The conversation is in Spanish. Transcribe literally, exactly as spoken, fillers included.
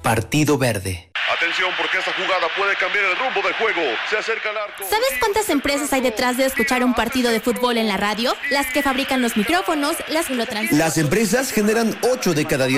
Partido Verde. Atención, porque esta jugada puede cambiar el rumbo del juego. Se acerca al arco. ¿Sabes cuántas empresas hay detrás de escuchar un partido de fútbol en la radio? Las que fabrican los micrófonos, las que lo transmiten. Las empresas generan ocho de cada diez